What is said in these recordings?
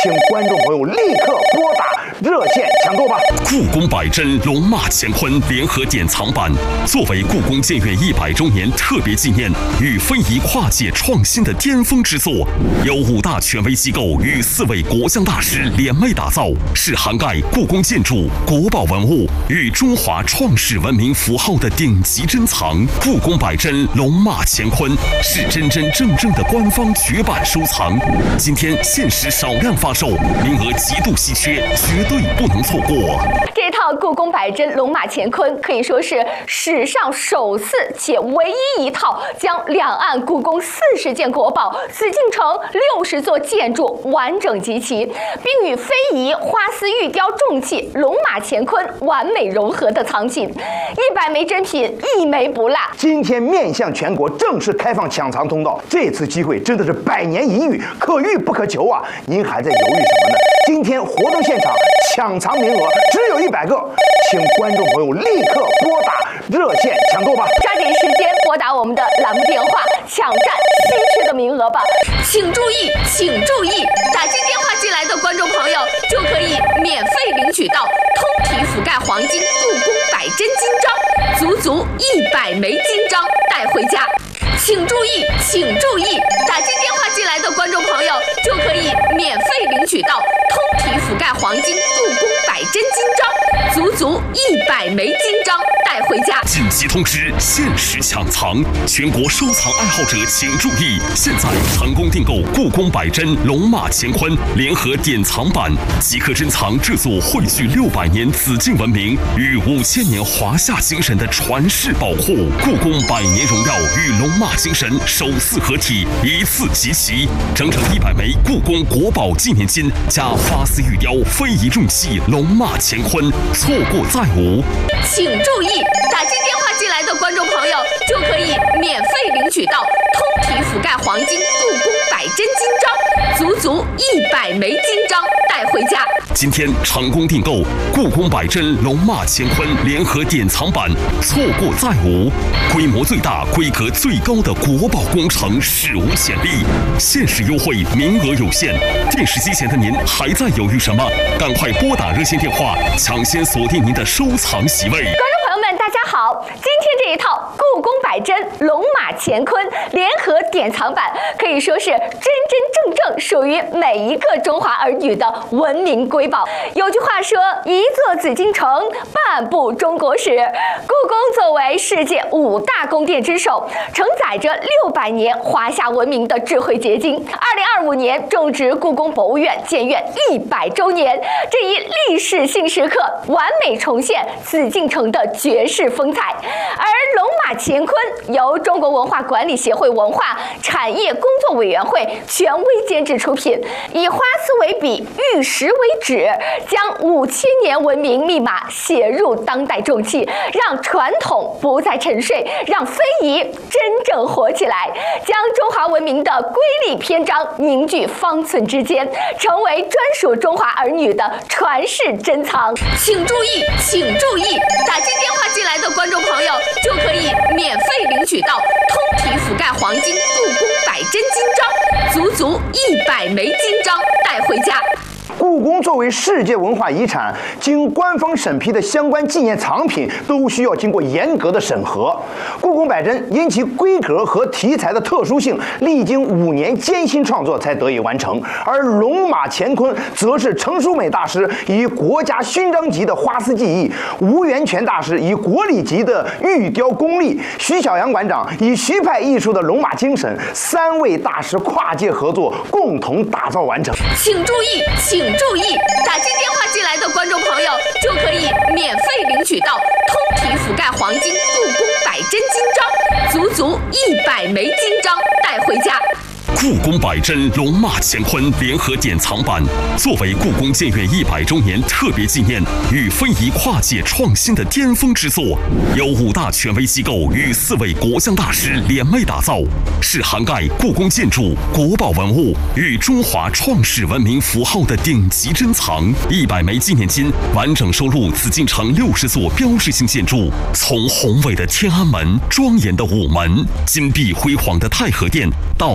请观众朋友立刻拨打热线抢购吧！ 故宫百珍龙马乾坤联合典藏版，作为故宫建院100周年特别纪念与非遗跨界创新的巅峰之作，由5大权威机构与4位国香大师联袂打造，是涵盖故宫建筑、国宝文物与中华创世文明符号的顶级珍藏。故宫百珍龙马乾坤是真真正正的官方绝版收藏，今天限时少量发售，名额极度稀缺，绝对不能错过。 这套故宫百珍龙马乾坤可以说是史上首次且唯一一套将两岸故宫40件国宝、紫禁城60座建筑完整集齐，并与非遗、花丝玉雕重器龙马乾坤完美融合的藏品，100枚珍品一枚不落。 今天面向全国正式开放抢藏通道，这次机会真的是百年一遇，可遇不可求啊！您还在犹豫什么呢？今天活动现场抢藏名额只有100个，请观众朋友立刻拨打热线抢购吧！ 抓紧时间拨打我们的栏目电话，抢占稀缺的名额吧！请注意，请注意，打进电话进来的观众朋友就可以免费领取到通体覆盖黄金故宫百珍金章，足足100枚金章带回家。请注意，请注意，打进电话进来的观众朋友就可以免费领取到通体覆盖黄金故宫百珍金章，足足100枚金章带回家。 紧急通知，限时抢藏，全国收藏爱好者请注意！现在成功订购故宫百珍龙马乾坤联合典藏版，即可珍藏这座汇聚600年紫禁文明与5000年华夏精神的传世宝库。故宫100年荣耀与龙马精神首次合体，一次集齐，整整100枚故宫国宝纪念金加花丝玉雕非遗重器龙马乾坤，错过再无。 请注意，打进电话进来的观众朋友就可以免费领取到通体覆盖黄金故宫百珍金章，足足100枚金章带回家。 今天成功订购故宫百珍龙马乾坤联合典藏版，错过再无。规模最大、规格最高的国宝工程史无前例，限时优惠，名额有限。电视机前的您还在犹豫什么？赶快拨打热线电话，抢先锁定您的收藏席位。 观众朋友们，大家好！今天这一套故宫百珍龙马乾坤联合典藏版，可以说是真真正正属于每一个中华儿女的文明瑰宝。有句话说：“一座紫禁城，半部中国史。”故宫作为世界5大宫殿之首，承载着600年华夏文明的智慧结晶。2025年正值故宫博物院建院100周年，这一历史性时刻，完美重现紫禁城的绝世风采。而龙马乾坤由中国文化管理协会文化产业工作委员会权威监制出品，以花丝为笔，玉石为纸，将5000年文明密码写入当代重器，让传统不再沉睡，让非遗真正活起来，将中华文明的瑰丽篇章凝聚方寸之间，成为专属中华儿女的传世珍藏。请注意，请注意，打进电话进来的观众朋友就可以免费领取到通体覆盖黄金故宫百珍金章，足足100枚金章带回家。 故宫作为世界文化遗产，经官方审批的相关纪念藏品都需要经过严格的审核。故宫百珍因其规格和题材的特殊性，历经5年艰辛创作才得以完成。而龙马乾坤则是程淑美大师以国家勋章级的花丝技艺，吴元泉大师以国礼级的玉雕功力，徐小阳馆长以徐派艺术的龙马精神，3位大师跨界合作，共同打造完成。 请注意，请注意，打进电话进来的观众朋友就可以免费领取到通体覆盖黄金故宫百珍金章，足足100枚金章带回家。 故宫百珍龙马乾坤联合典藏版，作为故宫建院100周年特别纪念与非遗跨界创新的巅峰之作，由5大权威机构与4位国香大师联袂打造，是涵盖故宫建筑、国宝文物与中华创世文明符号的顶级珍藏。100枚纪念金完整收录紫禁城60座标志性建筑，从宏伟的天安门、庄严的午门、金碧辉煌的太和殿，到精巧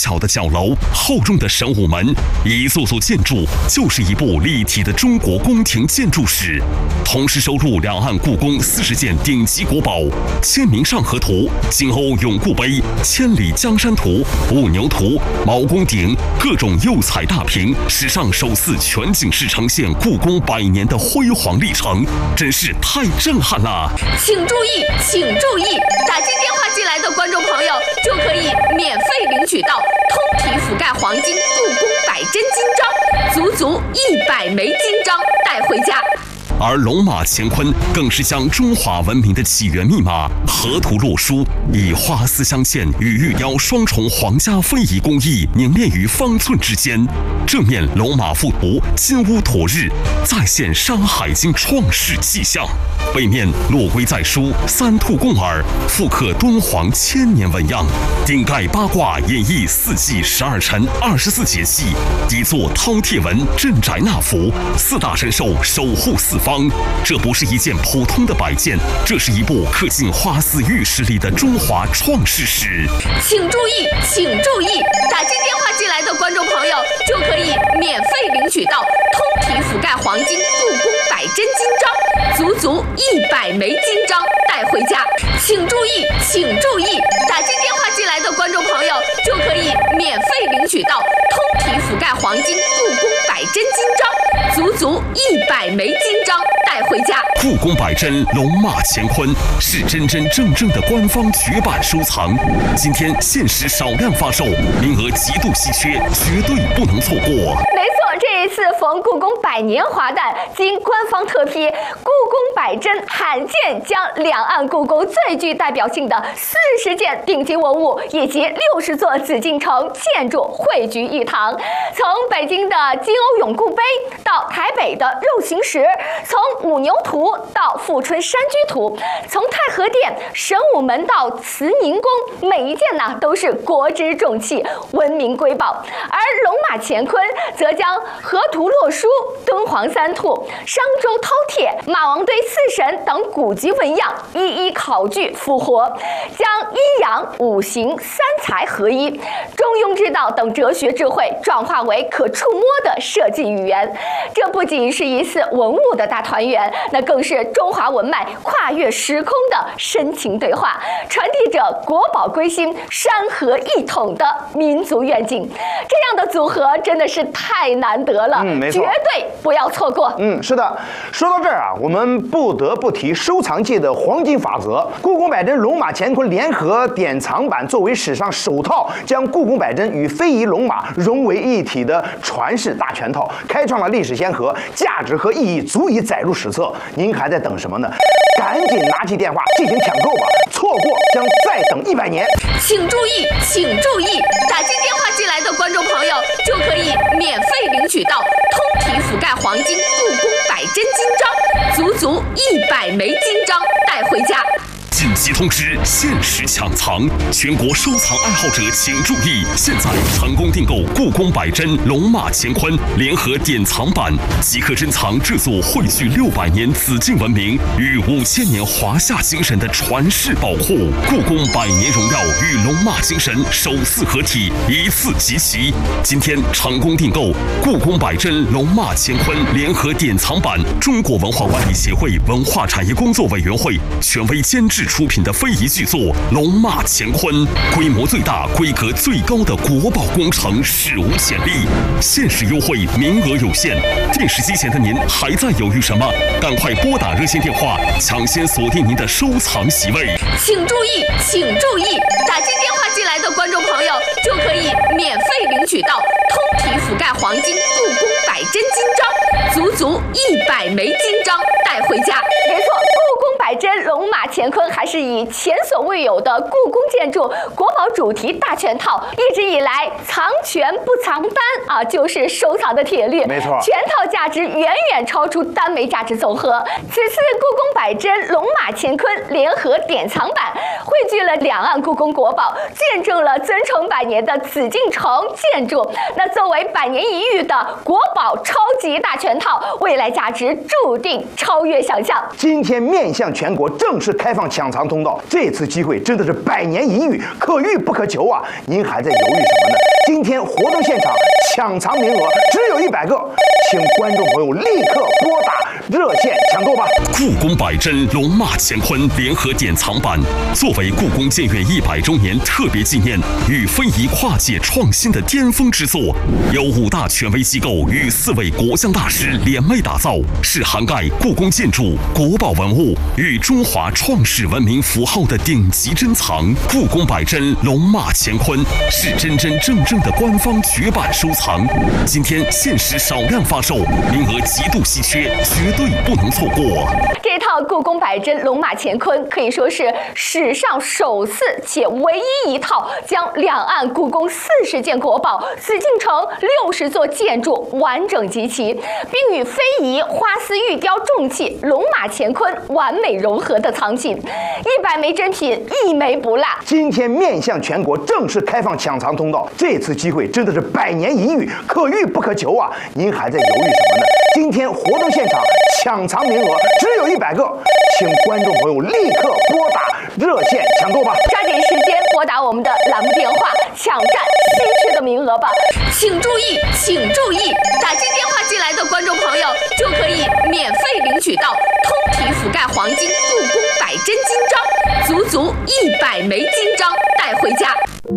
巧的角楼、厚重的神武门，一座座建筑就是一部立体的中国宫廷建筑史。同时收录两岸故宫40件顶级国宝，《清明上河图》、金瓯永固碑、《千里江山图》、五牛图、毛公鼎，各种釉彩大屏，史上首次全景式呈现故宫100年的辉煌历程，真是太震撼了！ 请注意，请注意，打进电话进来的观众朋友就可以免费领取到通体覆盖黄金故宫100真金章，足足100枚金章带回家。 而龙马乾坤更是将中华文明的起源密码河图洛书，以花丝镶嵌与玉雕双重皇家非遗工艺凝练于方寸之间。正面龙马附图金乌驮日，再现《山海经》创世迹象；背面落龟在书，三兔共耳，复刻敦煌1000年纹样。顶盖八卦演绎4季12辰24节气，底座饕餮纹镇宅纳福，4大神兽守护四方。这不是一件普通的摆件，这是一部刻进花丝玉石里的中华创世史。 请注意，请注意，打进电话进来的观众朋友就可以免费领取到通体覆盖黄金故宫100真金章，足足100枚金章带回家。请注意，请注意，打进电话进来的观众朋友就可以免费领取到通体覆盖黄金故宫100真金章，足足100枚金章带回家。 故宫100真龙马乾坤是真真正正的官方绝版收藏，今天限时少量发售，名额极度稀缺，绝对不能错过。 没错，这一次逢故宫100年华诞，经官方特批，故宫100真罕见将两岸故宫最具代表性的40件顶级文物以及60座紫禁城建筑汇聚一堂。从北京的金瓯永固碑到台北的肉形石，从五牛图到富春山居图，从太和殿、神武门到慈宁宫，每一件呢都是国之重器，文明瑰宝。而龙马乾坤则将河图洛书、敦煌3兔、商周饕餮、马王堆4神等古籍纹样一一考据复活，将阴阳、五行、3才合一、中庸之道等哲学智慧转化为可触摸的设计语言。这不仅是一次文物的大团圆，那更是中华文脉跨越时空的深情对话，传递着国宝归心、山河一统的民族愿景。这样的组合真的是太难得了， 没错， 绝对不要错过。 是的。说到这儿啊，我们不得不提收藏界的黄金法则。故宫100真龙马乾坤联合典藏版作为史上首套将故宫100真与非遗龙马融为一体的传世大全套，开创了历史先河，价值和意义足以载入史册。您还在等什么呢？赶紧拿起电话进行抢购吧，错过将再等100年。 请注意，请注意，打进电话进来的观众朋友就可以免费领取到通体覆盖黄金故宫100真金章，足足100枚金章带回家。 紧急通知，限时抢藏，全国收藏爱好者请注意！现在成功订购故宫100真龙马乾坤联合典藏版，即可珍藏这座汇聚600年紫禁文明与5000年华夏精神的传世宝库。故宫100年荣耀与龙马精神首次合体，一次集齐。今天成功订购故宫100真龙马乾坤联合典藏版，中国文化管理协会文化产业工作委员会权威监制出品的非遗巨作《龙马乾坤》，规模最大、规格最高的国宝工程，史无前例。限时优惠，名额有限。电视机前的您还在犹豫什么？赶快拨打热线电话，抢先锁定您的收藏席位。 请注意，请注意，打进电话进来的观众朋友就可以免费领取到通体覆盖黄金故宫100真金章，足足100枚金章带回家。没错，故宫100真龙马乾坤还是以前所未有的故宫建筑国宝主题大全套，一直以来藏全不藏单啊，就是收藏的铁律。 没错， 全套价值远远超出单枚价值总和。此次故宫100真龙马乾坤联合典藏版汇聚了两岸故宫国宝，见证了尊崇100年的紫禁城建筑。那作为100年一遇的国宝超级大全套，未来价值注定超越想象。 今天面向全国正式开放抢藏通道，这次机会真的是百年一遇，可遇不可求啊！您还在犹豫什么呢？今天活动现场抢藏名额只有100个，请观众朋友立刻拨打热线抢购吧！ 故宫百珍龙马乾坤联合典藏版，作为故宫建院100周年特别纪念与非遗跨界创新的巅峰之作，由5大权威机构与4位国象大师联袂打造，是涵盖故宫建筑、国宝文物与中华创世文明符号的顶级珍藏。故宫百珍龙马乾坤是真真正正的官方绝版收藏，今天限时少量发售，名额极度稀缺，绝对不能错过。 这套故宫百珍龙马乾坤可以说是史上首次且唯一一套将两岸故宫40件国宝、紫禁城60座建筑完整集齐，并与非遗、花丝玉雕重器龙马乾坤完美融合的藏品，100枚珍品一枚不落。 今天面向全国正式开放抢藏通道，这次机会真的是百年一遇，可遇不可求啊！您还在犹豫什么呢？今天活动现场抢藏名额只有100个，请观众朋友立刻拨打热线抢购吧！ 抓紧时间拨打我们的栏目电话，抢占稀缺的名额吧！请注意，请注意，打进电话进来的观众朋友就可以免费领取到通体覆盖黄金故宫百珍金章，足足100枚金章带回家。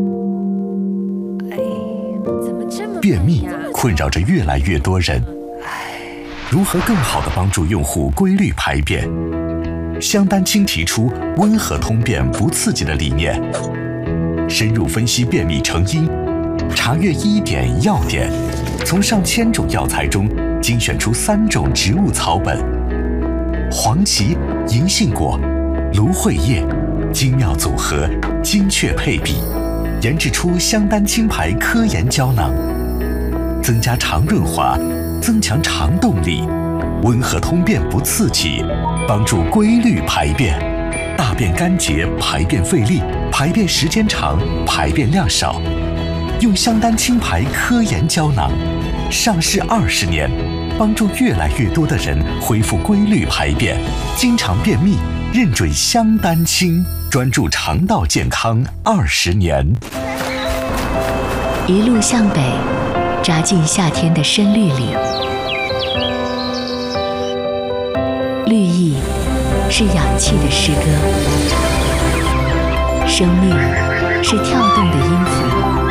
便秘困扰着越来越多人，如何更好地帮助用户规律排便？香丹青提出温和通便不刺激的理念，深入分析便秘成因，查阅医典药典，从上千种药材中精选出3种植物草本，黄芪、银杏果、芦荟叶，精妙组合，精确配比，研制出香丹青牌科研胶囊，增加肠润滑，增强肠动力，温和通便不刺激，帮助规律排便，大便干结，排便费力，排便时间长，排便量少。用香丹青牌科研胶囊，上市20年，帮助越来越多的人恢复规律排便，经常便秘，认准香丹青，专注肠道健康20年。 一路向北，扎进夏天的深绿里。绿意是氧气的诗歌，生命是跳动的音符。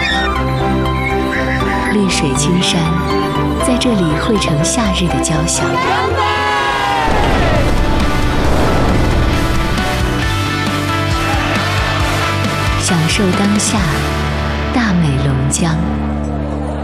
绿水青山在这里汇成夏日的交响。享受当下，大美龙江。